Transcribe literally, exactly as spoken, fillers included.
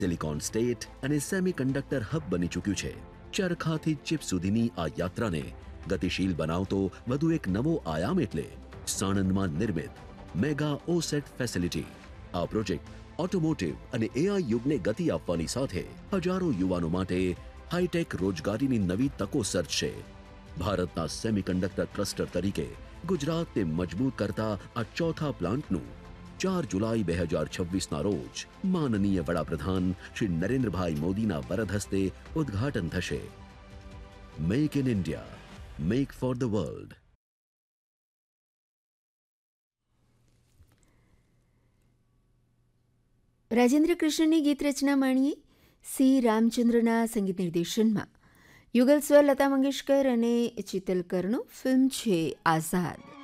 Silicon state અને semiconductor hub બની ચૂક્યું છે. ચરખાથી ચિપ સુધીની આ યાત્રાને ગતિશીલ બનાવતો વધુ એક નવો આયામ એટલે સાણંદમાં નિર્મિત મેગા ઓસેટ ફેસિલિટી. આ પ્રોજેક્ટ ઓટોમોટિવ અને એઆઈ યુગને ગતિ આપવાની સાથે હજારો યુવાનો માટે હાઈટેક રોજગારીની નવી તકો સર્જશે. ભારતના સેમિકન્ડક્ટર ક્લસ્ટર તરીકે ગુજરાતને મજબૂત કરતા આ ચોથા પ્લાન્ટનું ચાર જુલાઈ બે હજાર છવ્વીસના રોજ માનનીય વડાપ્રધાન શ્રી નરેન્દ્રભાઈ મોદીના વરદ હસ્તે ઉદ્ઘાટન થશે. Make in India, make for the world. Rajendra કૃષ્ણની ગીત રચના માણીએ. સી રામચંદ્રના સંગીત નિર્દેશનમાં યુગલ સ્વર લતા મંગેશકર અને ચિતલકરનો. ફિલ્મ છે આઝાદ.